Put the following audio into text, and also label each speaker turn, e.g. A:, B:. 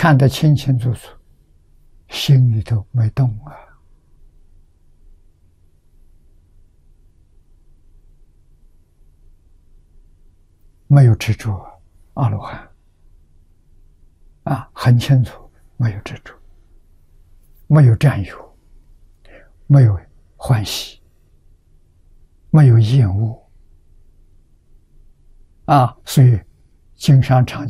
A: 看得清清楚楚，心里头没动啊。没有执着，阿罗汉啊，很清楚，没有执着，没有占有，没有欢喜，没有厌恶啊。所以经上常